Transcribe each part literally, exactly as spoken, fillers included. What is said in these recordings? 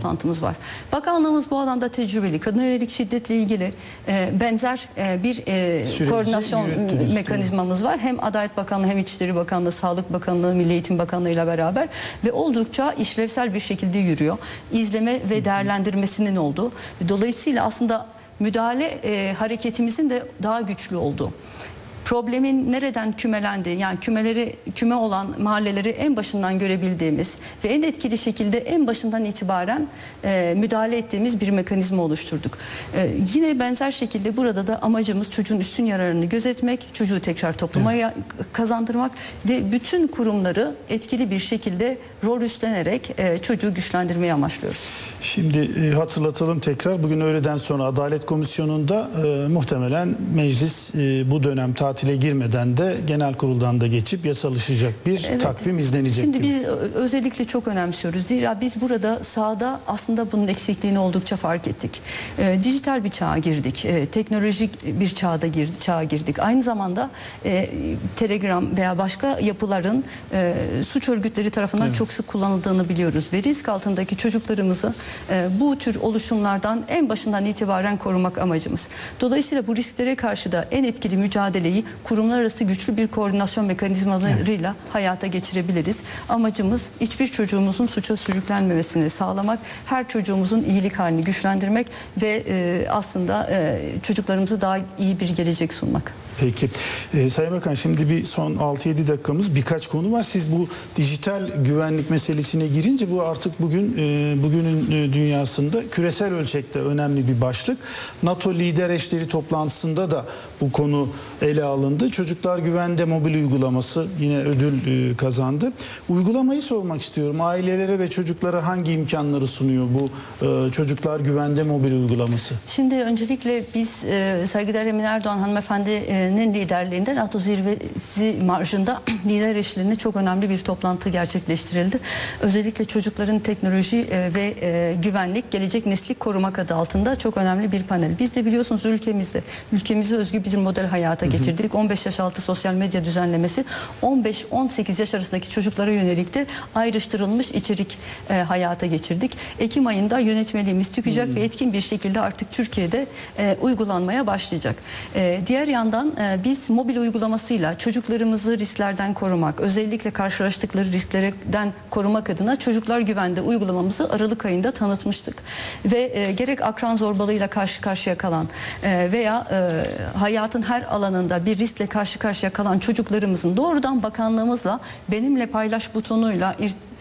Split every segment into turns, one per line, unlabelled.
toplantımız var. Bakanlığımız bu alanda tecrübeli. Kadına yönelik şiddetle ilgili e, benzer e, bir e, koordinasyon mekanizmamız var. Hem Adalet Bakanlığı hem İçişleri Bakanlığı, Sağlık Bakanlığı, Milli Eğitim Bakanlığı ile beraber ve oldukça işlevsel bir şekilde yürüyor. İzleme ve değerlendirmesinin olduğu. Dolayısıyla aslında müdahale e, hareketimizin de daha güçlü olduğu. Problemin nereden kümelendiği, yani kümeleri küme olan mahalleleri en başından görebildiğimiz ve en etkili şekilde en başından itibaren e, müdahale ettiğimiz bir mekanizma oluşturduk. E, yine benzer şekilde burada da amacımız çocuğun üstün yararını gözetmek, çocuğu tekrar topluma evet. kazandırmak ve bütün kurumları etkili bir şekilde rol üstlenerek e, çocuğu güçlendirmeyi amaçlıyoruz.
Şimdi e, hatırlatalım tekrar, bugün öğleden sonra Adalet Komisyonu'nda e, muhtemelen meclis e, bu dönem tatile girmeden de genel kuruldan da geçip yasallaşacak bir evet. takvim izlenecek.
Şimdi
gibi.
biz özellikle çok önemsiyoruz. Zira biz burada sahada aslında bunun eksikliğini oldukça fark ettik. E, dijital bir çağa girdik. E, teknolojik bir çağda girdik, çağa girdik. Aynı zamanda e, Telegram veya başka yapıların e, suç örgütleri tarafından evet. çok sık kullanıldığını biliyoruz. Ve risk altındaki çocuklarımızı e, bu tür oluşumlardan en başından itibaren korumak amacımız. Dolayısıyla bu risklere karşı da en etkili mücadeleyi kurumlar arası güçlü bir koordinasyon mekanizmalarıyla evet. hayata geçirebiliriz. Amacımız hiçbir çocuğumuzun suça sürüklenmemesini sağlamak, her çocuğumuzun iyilik halini güçlendirmek ve e, aslında e, çocuklarımıza daha iyi bir gelecek sunmak.
Peki. Ee, Sayın Bakan, şimdi bir son altı yedi dakikamız, birkaç konu var. Siz bu dijital güvenlik meselesine girince bu artık bugün e, bugünün e, dünyasında küresel ölçekte önemli bir başlık. NATO lider eşleri toplantısında da bu konu ele alındı. Çocuklar Güvende mobil uygulaması yine ödül e, kazandı. Uygulamayı sormak istiyorum. Ailelere ve çocuklara hangi imkanları sunuyor bu e, Çocuklar Güvende mobil uygulaması?
Şimdi öncelikle biz e, saygıdeğer Emine Erdoğan hanımefendi e, liderliğinde NATO zirvesi marjında lider eşliğinde çok önemli bir toplantı gerçekleştirildi. Özellikle çocukların teknoloji ve güvenlik, gelecek nesli korumak adı altında çok önemli bir panel. Biz de biliyorsunuz ülkemizde, ülkemize özgü bir model hayata geçirdik. Hı hı. on beş yaş altı sosyal medya düzenlemesi, on beş on sekiz yaş arasındaki çocuklara yönelik de ayrıştırılmış içerik e, hayata geçirdik. Ekim ayında yönetmeliğimiz çıkacak hı. ve etkin bir şekilde artık Türkiye'de e, uygulanmaya başlayacak. E, diğer yandan biz mobil uygulamasıyla çocuklarımızı risklerden korumak, özellikle karşılaştıkları risklerden korumak adına Çocuklar Güvende uygulamamızı Aralık ayında tanıtmıştık. Ve e, gerek akran zorbalığıyla karşı karşıya kalan e, veya e, hayatın her alanında bir riskle karşı karşıya kalan çocuklarımızın doğrudan bakanlığımızla benimle paylaş butonuyla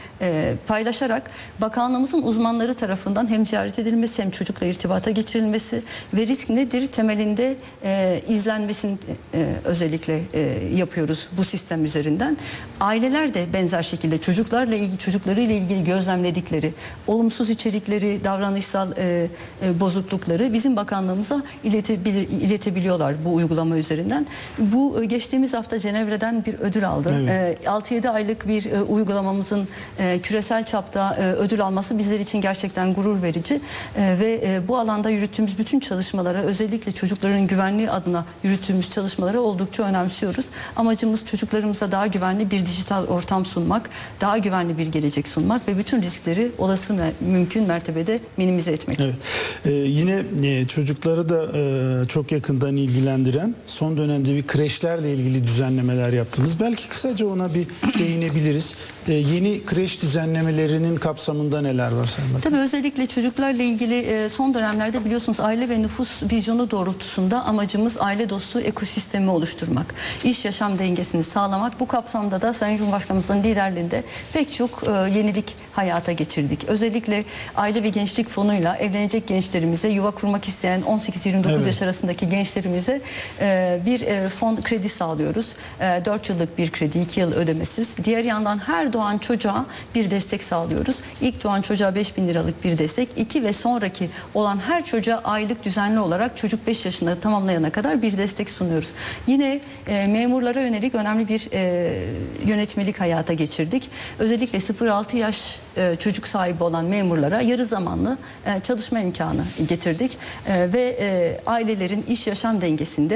E, paylaşarak bakanlığımızın uzmanları tarafından hem ziyaret edilmesi hem çocukla irtibata geçirilmesi ve risk nedir temelinde e, izlenmesini e, özellikle e, yapıyoruz bu sistem üzerinden. Aileler de benzer şekilde çocuklarla ilgili, çocuklarıyla ilgili gözlemledikleri olumsuz içerikleri, davranışsal e, e, bozuklukları bizim bakanlığımıza iletebilir, iletebiliyorlar bu uygulama üzerinden. Bu e, geçtiğimiz hafta Cenevre'den bir ödül aldı. Evet. E, altı yedi aylık bir e, uygulamamızın e, küresel çapta e, ödül alması bizler için gerçekten gurur verici e, ve e, bu alanda yürüttüğümüz bütün çalışmalara, özellikle çocukların güvenliği adına yürüttüğümüz çalışmalara oldukça önemsiyoruz. Amacımız çocuklarımıza daha güvenli bir dijital ortam sunmak, daha güvenli bir gelecek sunmak ve bütün riskleri olası ve mümkün mertebede minimize etmek. Evet.
Ee, yine e, çocukları da e, çok yakından ilgilendiren son dönemde bir kreşlerle ilgili düzenlemeler yaptınız. Belki kısaca ona bir değinebiliriz. Ee, yeni kreş düzenlemelerinin kapsamında neler var Sayın Bakan?
Tabii özellikle çocuklarla ilgili e, son dönemlerde biliyorsunuz aile ve nüfus vizyonu doğrultusunda amacımız aile dostu ekosistemi oluşturmak. İş yaşam dengesini sağlamak. Bu kapsamda da Sayın Cumhurbaşkanımızın liderliğinde pek çok e, yenilik hayata geçirdik. Özellikle Aile ve Gençlik Fonu'yla evlenecek gençlerimize, yuva kurmak isteyen on sekiz yirmi dokuz evet. yaş arasındaki gençlerimize e, bir e, fon kredi sağlıyoruz. E, dört yıllık bir kredi, iki yıl ödemesiz. Diğer yandan her doğan çocuğa bir destek sağlıyoruz. İlk doğan çocuğa beş bin liralık bir destek. iki ve sonraki olan her çocuğa aylık düzenli olarak çocuk beş yaşında tamamlayana kadar bir destek sunuyoruz. Yine e, memurlara yönelik önemli bir e, yönetmelik hayata geçirdik. Özellikle sıfır altı yaş e, çocuk sahibi olan memurlara yarı zamanlı e, çalışma imkanı getirdik. E, ve e, ailelerin iş yaşam dengesinde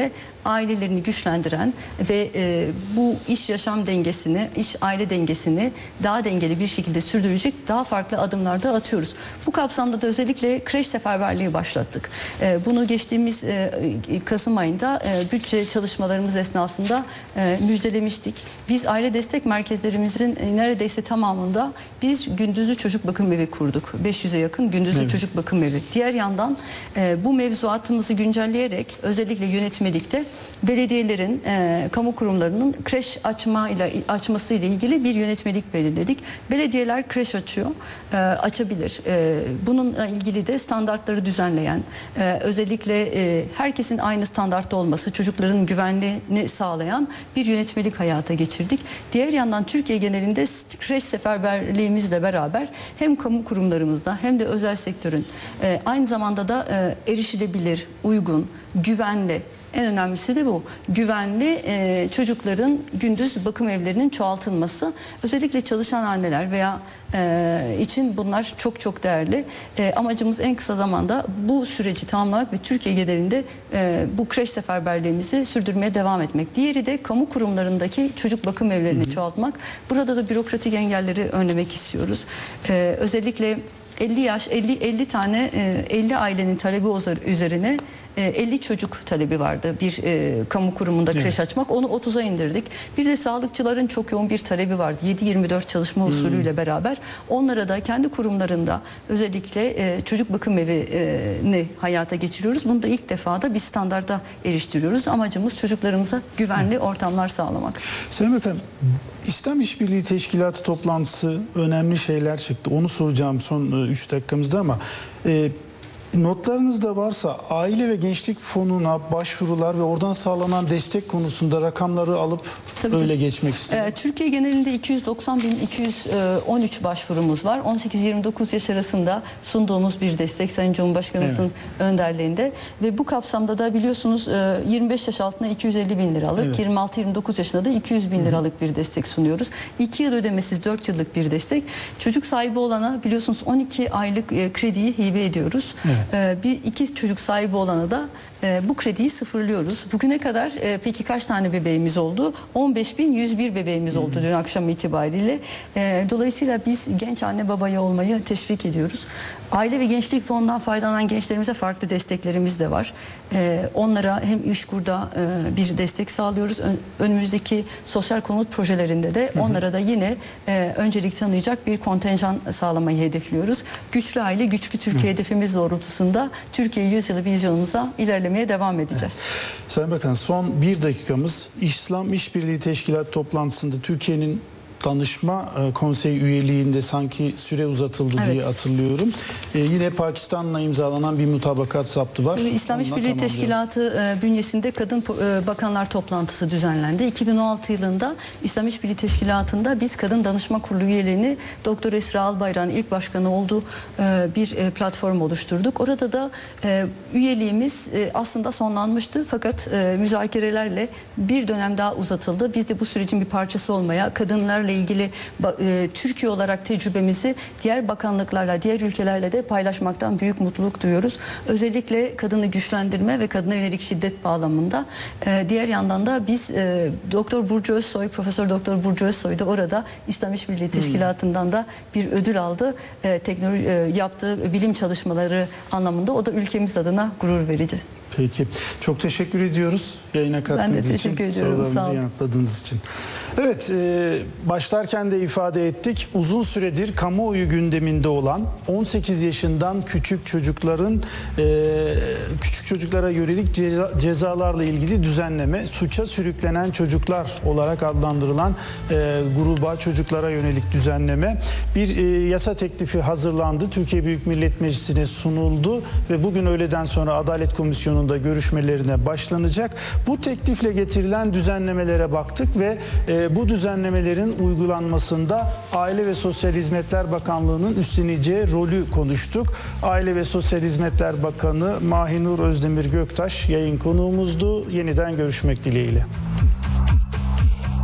ailelerini güçlendiren ve e, bu iş yaşam dengesini, iş aile dengesini daha dengeli bir şekilde sürdürecek daha farklı adımlarda atıyoruz. Bu kapsamda da özellikle kreş seferberliği başlattık. E, bunu geçtiğimiz e, Kasım ayında e, bütçe çalışmalarımız esnasında e, müjdelemiştik. Biz aile destek merkezlerimizin e, neredeyse tamamında biz gündüzlü çocuk bakım evi kurduk. beş yüze yakın gündüzlü evet. çocuk bakım evi. Diğer yandan e, bu mevzuatımızı güncelleyerek özellikle yönetmelikte belediyelerin, e, kamu kurumlarının kreş açma ile açması ile ilgili bir yönetmelik belirledik. Belediyeler kreş açıyor, e, açabilir. E, bununla ilgili de standartları düzenleyen, e, özellikle e, herkesin aynı standartta olması, çocukların güvenliğini sağlayan bir yönetmelik hayata geçirdik. Diğer yandan Türkiye genelinde kreş seferberliğimizle beraber hem kamu kurumlarımızda hem de özel sektörün e, aynı zamanda da e, erişilebilir, uygun, güvenli, en önemlisi de bu. Güvenli e, çocukların gündüz bakım evlerinin çoğaltılması. Özellikle çalışan anneler veya e, için bunlar çok çok değerli. E, amacımız en kısa zamanda bu süreci tamamlamak ve Türkiye genelinde e, bu kreş seferberliğimizi sürdürmeye devam etmek. Diğeri de kamu kurumlarındaki çocuk bakım evlerini hı hı. çoğaltmak. Burada da bürokratik engelleri önlemek istiyoruz. E, özellikle elli yaş, elli elli tane elli ailenin talebi üzerine elli çocuk talebi vardı bir e, kamu kurumunda kreş evet. açmak. Onu otuza indirdik. Bir de sağlıkçıların çok yoğun bir talebi vardı. yedi yirmi dört çalışma usulüyle hmm. beraber. Onlara da kendi kurumlarında özellikle e, çocuk bakım evini hayata geçiriyoruz. Bunu da ilk defa da bir standarda eriştiriyoruz. Amacımız çocuklarımıza güvenli hmm. ortamlar sağlamak.
Sayın Bakan, İslam İşbirliği Teşkilatı toplantısı önemli şeyler çıktı. Onu soracağım son üç dakikamızda ama e, notlarınızda varsa aile ve gençlik fonuna başvurular ve oradan sağlanan destek konusunda rakamları alıp tabii, öyle tabii. geçmek istiyorum.
Ee, Türkiye genelinde iki yüz doksan bin iki yüz on üç başvurumuz var. on sekiz yirmi dokuz yaş arasında sunduğumuz bir destek Sayın Cumhurbaşkanımızın evet. önderliğinde ve bu kapsamda da biliyorsunuz yirmi beş yaş altına iki yüz elli bin liralık, evet. yirmi altı yirmi dokuz yaşında da iki yüz bin liralık bir destek sunuyoruz. iki yıl ödemesiz dört yıllık bir destek. Çocuk sahibi olana biliyorsunuz on iki aylık krediyi hibe ediyoruz. Evet. Bir iki çocuk sahibi olana da e, bu krediyi sıfırlıyoruz. Bugüne kadar e, peki kaç tane bebeğimiz oldu? on beş bin yüz bir bebeğimiz oldu hmm. dün akşam itibariyle. E, dolayısıyla biz genç anne babaya olmayı teşvik ediyoruz. Aile ve Gençlik Fonu'ndan faydalanan gençlerimize farklı desteklerimiz de var. E, onlara hem İşkur'da e, bir destek sağlıyoruz. Ön, önümüzdeki sosyal konut projelerinde de hmm. onlara da yine e, öncelik tanıyacak bir kontenjan sağlamayı hedefliyoruz. Güçlü aile, güçlü Türkiye hmm. hedefimiz doğrultusunda Türkiye yüzyılı vizyonumuza ilerlemeye devam edeceğiz.
Evet. Sayın Bakan, son bir dakikamız. İslam İşbirliği Teşkilatı toplantısında Türkiye'nin danışma e, konseyi üyeliğinde sanki süre uzatıldı evet. diye hatırlıyorum. E, yine Pakistan'la imzalanan bir mutabakat saptı var.
İslam İşbirliği Teşkilatı e, bünyesinde Kadın e, Bakanlar Toplantısı düzenlendi. iki bin on altı yılında İslam İşbirliği Teşkilatı'nda biz Kadın Danışma Kurulu üyeliğini Doktor Esra Albayrak'ın ilk başkanı olduğu e, bir e, platform oluşturduk. Orada da e, üyeliğimiz e, aslında sonlanmıştı fakat e, müzakerelerle bir dönem daha uzatıldı. Biz de bu sürecin bir parçası olmaya, kadınlarla ilgili e, Türkiye olarak tecrübemizi diğer bakanlıklarla, diğer ülkelerle de paylaşmaktan büyük mutluluk duyuyoruz. Özellikle kadını güçlendirme ve kadına yönelik şiddet bağlamında. E, diğer yandan da biz e, Doktor Burcu Özsoy, Profesör Doktor Burcu Özsoy da orada İslam İşbirliği Teşkilatı'ndan da bir ödül aldı. E, teknoloji e, yaptığı bilim çalışmaları anlamında o da ülkemiz adına gurur verici.
Peki. Çok teşekkür ediyoruz yayına katkınız için. Ben de teşekkür için, ediyorum. Sorularımızı yanıtladığınız için. Evet, e, başlarken de ifade ettik. Uzun süredir kamuoyu gündeminde olan on sekiz yaşından küçük çocukların e, küçük çocuklara yönelik ceza, cezalarla ilgili düzenleme, suça sürüklenen çocuklar olarak adlandırılan e, gruba, çocuklara yönelik düzenleme bir e, yasa teklifi hazırlandı. Türkiye Büyük Millet Meclisi'ne sunuldu ve bugün öğleden sonra Adalet Komisyonu'nda görüşmelerine başlanacak. Bu teklifle getirilen düzenlemelere baktık ve e, bu düzenlemelerin uygulanmasında Aile ve Sosyal Hizmetler Bakanlığı'nın üstleneceği rolü konuştuk. Aile ve Sosyal Hizmetler Bakanı Mahinur Özdemir Göktaş yayın konuğumuzdu. Yeniden görüşmek dileğiyle.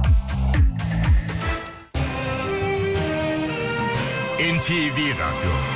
N T V Radyo